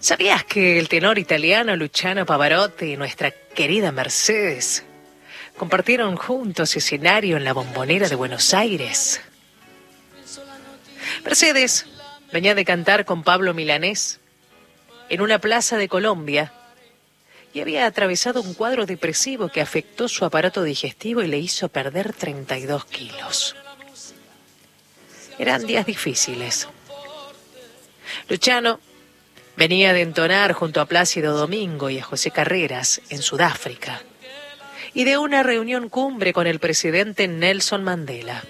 ¿Sabías que el tenor italiano Luciano Pavarotti y nuestra querida Mercedes compartieron juntos escenario en la Bombonera de Buenos Aires? Mercedes venía de cantar con Pablo Milanés en una plaza de Colombia y había atravesado un cuadro depresivo que afectó su aparato digestivo y le hizo perder 32 kilos. Eran días difíciles. Luciano venía de entonar junto a Plácido Domingo y a José Carreras en Sudáfrica y de una reunión cumbre con el presidente Nelson Mandela.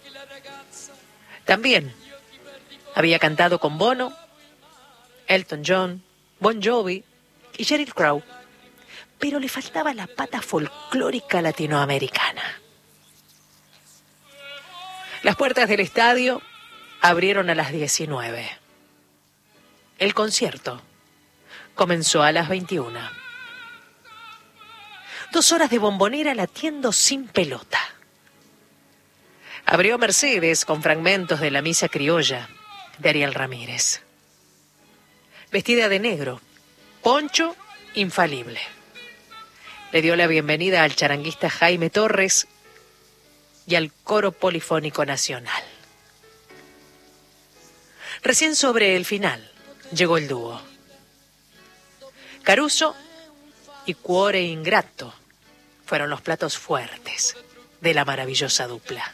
También había cantado con Bono, Elton John, Bon Jovi y Sheryl Crow, pero le faltaba la pata folclórica latinoamericana. Las puertas del estadio abrieron a las 19. El concierto comenzó a las 21. 2 horas de bombonera latiendo sin pelota. Abrió Mercedes con fragmentos de la misa criolla de Ariel Ramírez. Vestida de negro, poncho infalible. Le dio la bienvenida al charanguista Jaime Torres y al Coro Polifónico Nacional. Recién sobre el final llegó el dúo. Caruso y Cuore Ingrato fueron los platos fuertes de la maravillosa dupla.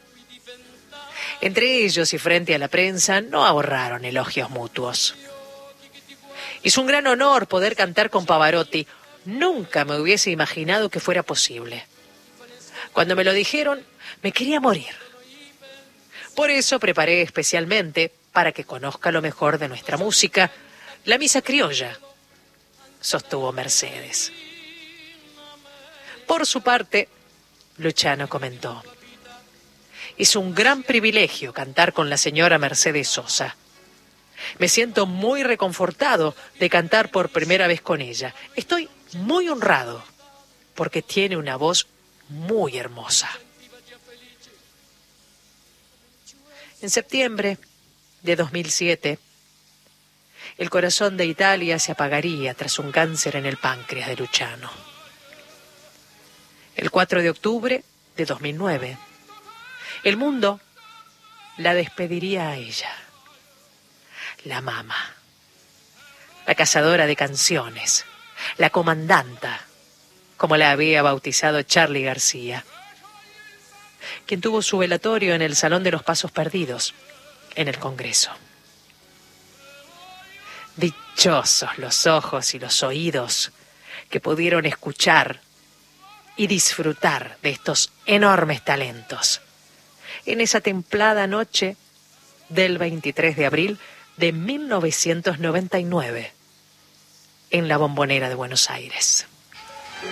Entre ellos y frente a la prensa no ahorraron elogios mutuos. Es un gran honor poder cantar con Pavarotti. Nunca me hubiese imaginado que fuera posible. Cuando me lo dijeron, me quería morir. Por eso preparé especialmente, para que conozca lo mejor de nuestra música, la misa criolla, sostuvo Mercedes. Por su parte, Luciano comentó: es un gran privilegio cantar con la señora Mercedes Sosa. Me siento muy reconfortado de cantar por primera vez con ella. Estoy muy honrado porque tiene una voz muy hermosa. En septiembre de 2007, el corazón de Italia se apagaría tras un cáncer en el páncreas de Luciano. El 4 de octubre de 2009, el mundo la despediría a ella. La mama, la cazadora de canciones, la comandanta, como la había bautizado Charly García, quien tuvo su velatorio en el Salón de los Pasos Perdidos, en el Congreso. Dichosos los ojos y los oídos que pudieron escuchar y disfrutar de estos enormes talentos en esa templada noche del 23 de abril de 1999 en la Bombonera de Buenos Aires.